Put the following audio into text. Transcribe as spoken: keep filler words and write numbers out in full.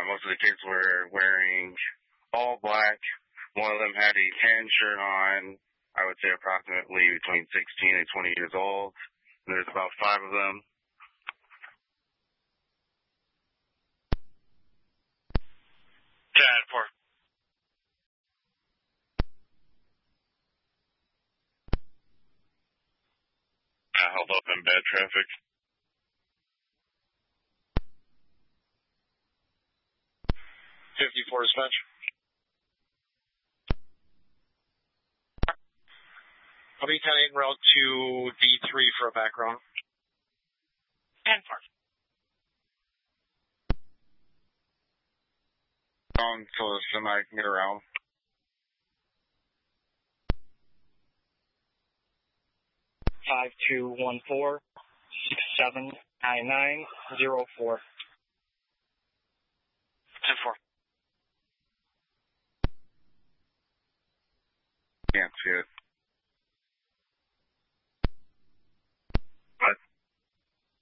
most of the kids were wearing all black. One of them had a tan shirt on, I would say approximately between sixteen and twenty years old. And there's about five of them. ten four. I held up in bad traffic. fifty-four dispatch. I'll be ten eight route to D three for a background. ten four. On so the semi can get around. Five two one four six seven nine nine zero four. ten four. Can't see it.